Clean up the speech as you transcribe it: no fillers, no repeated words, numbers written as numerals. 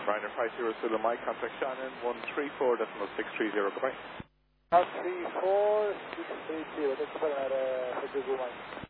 Ryder 50 Zulu Mike, contact Shannon 134.630, goodbye. 134.630, that's about Zulu Mike.